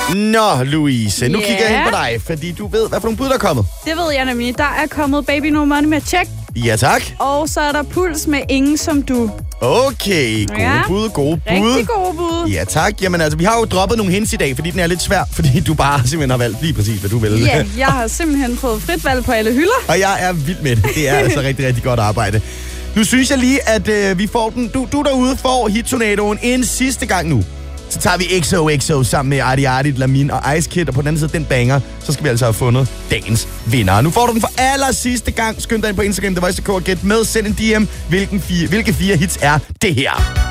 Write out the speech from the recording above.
Nå, Louise, nu kigger jeg hen på dig, fordi du ved, hvad for nogle bud der er kommet. Det ved jeg nemlig. Der er kommet Baby No Money med Check. Ja, tak. Og så er der Puls med Ingen Som Du. Okay, gode bud. Rigtig gode bud. Ja, tak. Jamen altså, vi har jo droppet nogle hints i dag, fordi den er lidt svær, fordi du bare simpelthen har valgt lige præcis, hvad du vil. Ja, jeg har simpelthen fået frit valg på alle hylder. Og jeg er vild med det. Det er altså rigtig, rigtig godt arbejde. Nu synes jeg lige, at vi får den. Du derude får hittornadoen en sidste gang nu. Så tager vi XOXO sammen med Arti Arti, Lamin og Ice Kid, og på den anden side den banger, så skal vi altså have fundet dagens vinder. Nu får du den for aller sidste gang. Skynd dig ind på Instagram, The Voice.dk og gæt med. Send en DM. Hvilke 4 hits er det her?